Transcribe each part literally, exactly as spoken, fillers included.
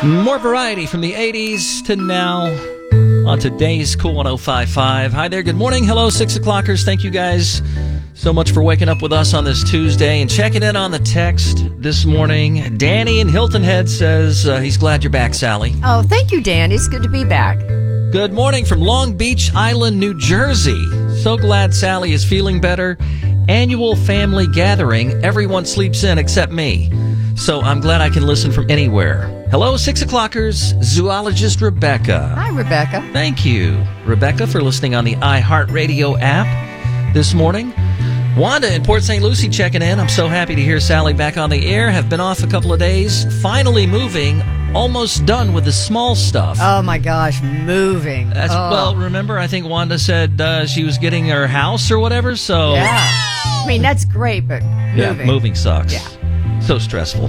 More variety from the eighties to now on today's Cool one oh five point five. Hi there, good morning. Hello, six o'clockers. Thank you guys so much for waking up with us on this Tuesday and checking in on the text this morning. Danny in Hilton Head says uh, he's glad you're back, Sally. Oh, thank you, Dan. It's good to be back. Good morning from Long Beach Island, New Jersey. So glad Sally is feeling better. Annual family gathering. Everyone sleeps in except me. So I'm glad I can listen from anywhere. Hello, six o'clockers. Zoologist Rebecca. Hi, Rebecca. Thank you, Rebecca, for listening on the iHeartRadio app this morning. Wanda in Port Saint Lucie checking in. I'm so happy to hear Sally back on the air. Have been off a couple of days. Finally moving. Almost done with the small stuff. Oh, my gosh. Moving. That's, oh. Well, remember, I think Wanda said uh, she was getting her house or whatever, so... Yeah. I mean, that's great, but moving. Yeah, moving sucks. Yeah. So stressful.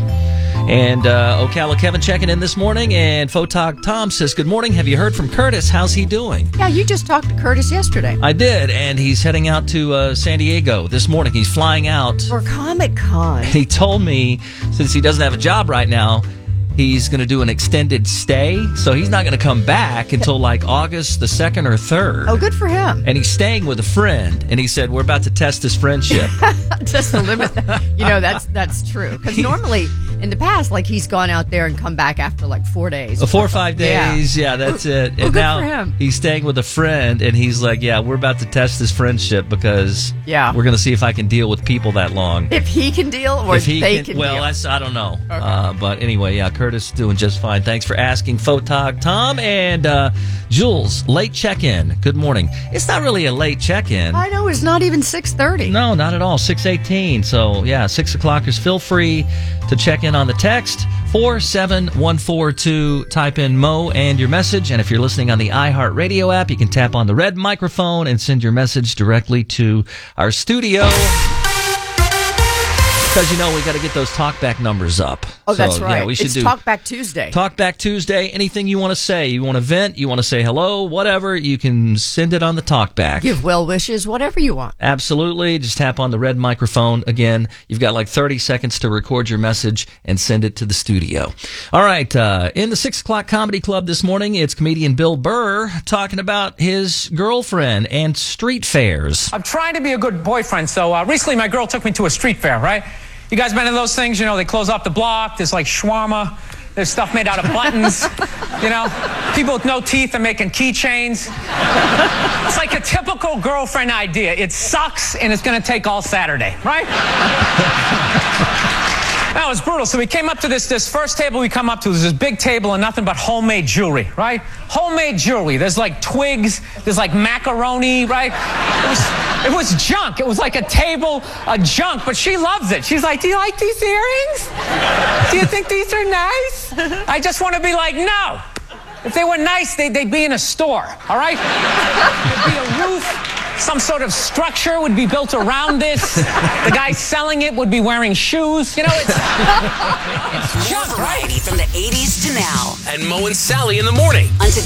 And uh, Ocala Kevin checking in this morning, and Photog Tom says, good morning. Have you heard from Curtis? How's he doing? Yeah, you just talked to Curtis yesterday. I did, and he's heading out to uh, San Diego this morning. He's flying out. For Comic-Con. He told me, since he doesn't have a job right now, he's going to do an extended stay, so he's not going to come back until like August the second or third. Oh, good for him. And he's staying with a friend, and he said, we're about to test this friendship. Just to limit that. You know, that's that's true. Because normally, in the past, like, he's gone out there and come back after like four days. Uh, four or five days, yeah, yeah that's it. And well, good now for him. He's staying with a friend, and he's like, yeah, we're about to test this friendship because yeah. we're going to see if I can deal with people that long. If he can deal, or if he they can, can well, deal. That's, I don't know. Okay. Uh, but anyway, yeah, Curtis doing just fine. Thanks for asking, Photog Tom. And uh, Jules, late check-in. Good morning. It's not really a late check-in. I know, it's not even six thirty. No, not at all. six eighteen. So, yeah, six o'clockers. Feel free to check in on the text. four seven one four two. Type in Mo and your message. And if you're listening on the iHeartRadio app, you can tap on the red microphone and send your message directly to our studio. Because, you know, we got to get those talkback numbers up. Oh, that's so, right. Yeah, we should it's do Talkback Tuesday. Talkback Tuesday. Anything you want to say. You want to vent, you want to say hello, whatever, you can send it on the Talkback. Give well wishes, whatever you want. Absolutely. Just tap on the red microphone. Again, you've got like thirty seconds to record your message and send it to the studio. All right. Uh, in the six o'clock Comedy Club this morning, it's comedian Bill Burr talking about his girlfriend and street fairs. I'm trying to be a good boyfriend, so uh, recently my girl took me to a street fair, right? You guys been in those things? You know, they close off the block. There's like shawarma. There's stuff made out of buttons. You know, people with no teeth are making keychains. It's like a typical girlfriend idea. It sucks, and it's going to take all Saturday, right? That was brutal. So we came up to this, this first table we come up to. There's this big table and nothing but homemade jewelry, right? Homemade jewelry. There's like twigs. There's like macaroni, right? It was, it was junk. It was like a table of junk, but she loves it. She's like, do you like these earrings? Do you think these are nice? I just want to be like, no. If they were nice, they, they'd be in a store, all right? There'd be a roof. Some sort of structure would be built around this. The guy selling it would be wearing shoes. You know, it's, it's More junk, variety right? from the eighties to now. And Mo and Sally in the morning. On